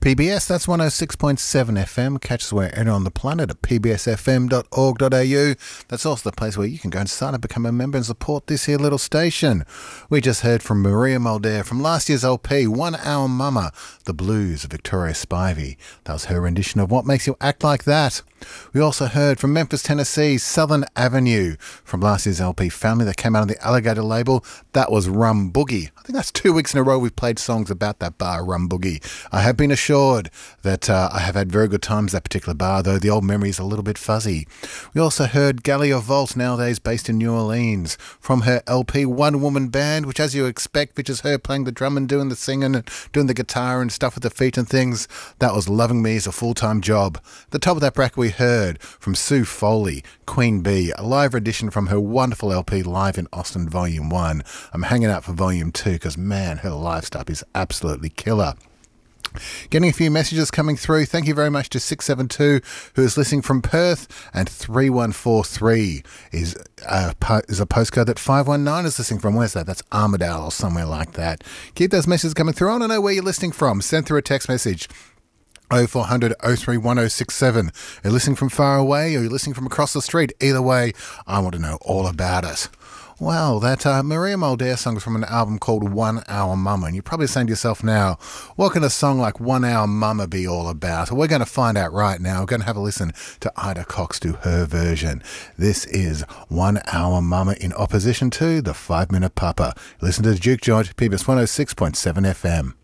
PBS, that's 106.7 FM. Catch us wherever on the planet at pbsfm.org.au. That's also the place where you can go and sign up, become a member and support this here little station. We just heard from Maria Muldaur from last year's LP, 1 Hour Mama, The Blues of Victoria Spivey. That was her rendition of What Makes You Act Like That. We also heard from Memphis, Tennessee, Southern Avenue, from last year's LP, Family, that came out on the Alligator label. That was Rum Boogie. I think that's 2 weeks in a row we've played songs about that bar, Rum Boogie. I have been assured that I have had very good times at that particular bar, though the old memory is a little bit fuzzy. We also heard Gallia Volt, nowadays based in New Orleans, from her LP One Woman Band, which, as you expect, which is her playing the drum and doing the singing and doing the guitar and stuff with the feet and things. That was Loving Me as a Full-Time Job. At the top of that bracket we heard from Sue Foley, Queen Bee, a live edition from her wonderful LP Live in Austin Volume 1. I'm hanging out for Volume 2 because, man, her live stuff is absolutely killer. Getting a few messages coming through. Thank you very much to 672 who is listening from Perth, and 3143 is a postcode that 519 is listening from. Where's that? That's Armidale or somewhere like that. Keep those messages coming through. I want to know where you're listening from. Send through a text message. 0400 031067. Are you listening from far away or are you listening from across the street? Either way, I want to know all about it. Well, that Maria Muldaur song is from an album called 1 Hour Mama, and you're probably saying to yourself now, what can a song like 1 Hour Mama be all about? Well, we're going to find out right now. We're going to have a listen to Ida Cox do her version. This is 1 Hour Mama in opposition to the 5 Minute Papa. Listen to the Duke Joint, PBS 106.7 FM.